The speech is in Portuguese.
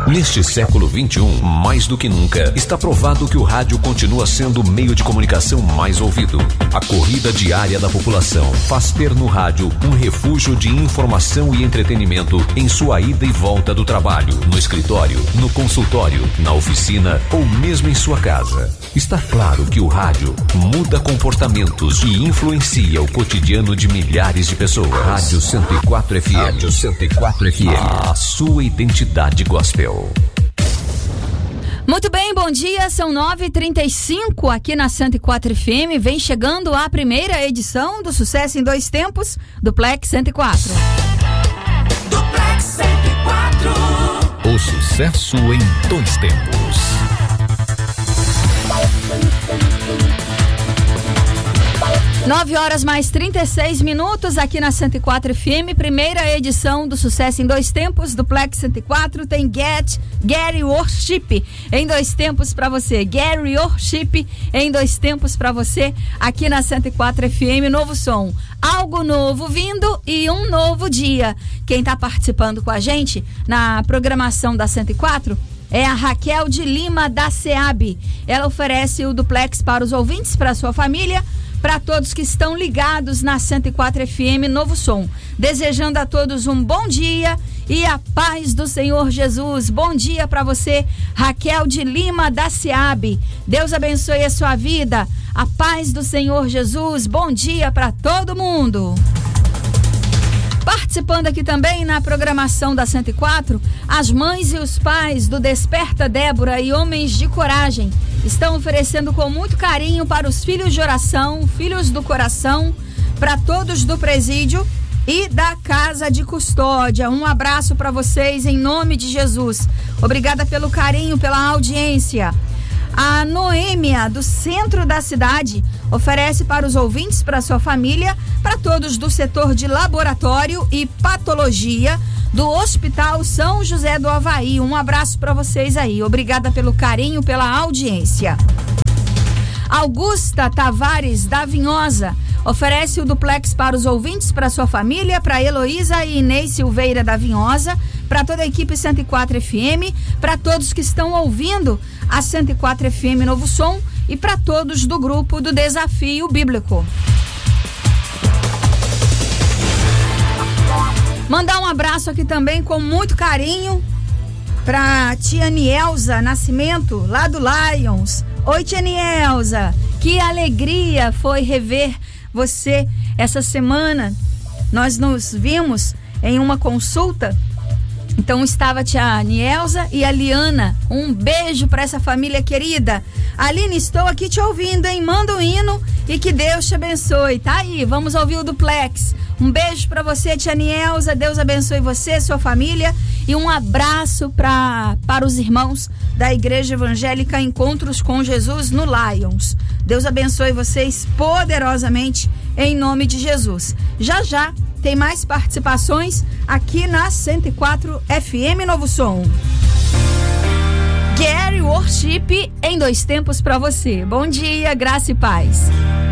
Neste século 21, mais do que nunca, está provado que o rádio continua sendo o meio de comunicação mais ouvido. A corrida diária da população faz ter no rádio um refúgio de informação e entretenimento em sua ida e volta do trabalho, no escritório, no consultório, na oficina ou mesmo em sua casa. Está claro que o rádio muda comportamentos e influencia o cotidiano de milhares de pessoas. Rádio 104 FM. Rádio 104 FM. A sua identidade gospel. Muito bem, bom dia, são 9h35 aqui na 104 FM. Vem chegando a primeira edição do Sucesso em Dois Tempos, Duplex 104. Duplex 104. O sucesso em dois tempos. 9h mais 36 minutos aqui na 104 FM, primeira edição do Sucesso em Dois Tempos, Duplex 104, tem Gary Worship em dois tempos pra você, Gary Worship em dois tempos pra você, aqui na 104 FM, novo som, algo novo vindo e um novo dia. Quem tá participando com a gente na programação da 104 é a Raquel de Lima da SEAB. Ela oferece o duplex para os ouvintes, para a sua família, para todos que estão ligados na 104 FM Novo Som. Desejando a todos um bom dia e a paz do Senhor Jesus. Bom dia para você, Raquel de Lima da SEAB. Deus abençoe a sua vida. A paz do Senhor Jesus. Bom dia para todo mundo. Participando aqui também na programação da 104, as mães e os pais do Desperta Débora e Homens de Coragem estão oferecendo com muito carinho para os filhos de oração, filhos do coração, para todos do presídio e da casa de custódia. Um abraço para vocês em nome de Jesus. Obrigada pelo carinho, pela audiência. A Noêmia, do centro da cidade, oferece para os ouvintes, para sua família, para todos do setor de laboratório e patologia do Hospital São José do Havaí. Um abraço para vocês aí. Obrigada pelo carinho, pela audiência. Augusta Tavares, da Vinhosa, oferece o duplex para os ouvintes, para sua família, para Heloísa e Inês Silveira da Vinhosa, para toda a equipe 104 FM, para todos que estão ouvindo a 104 FM Novo Som e para todos do grupo do Desafio Bíblico. Mandar um abraço aqui também com muito carinho para tia Nielza Nascimento, lá do Lions. Oi, tia Nielza, que alegria foi rever você essa semana. Nós nos vimos em uma consulta, então estava a tia Nielza e a Liana. Um beijo para essa família querida. Aline, estou aqui te ouvindo, hein? Manda um hino e que Deus te abençoe. Tá aí, vamos ouvir o duplex. Um beijo para você, tia Nielza. Deus abençoe você, sua família. E um abraço para os irmãos da Igreja Evangélica Encontros com Jesus no Lions. Deus abençoe vocês poderosamente em nome de Jesus. Já já tem mais participações aqui na 104 FM Novo Som. Gary Worship em dois tempos para você. Bom dia, graça e paz.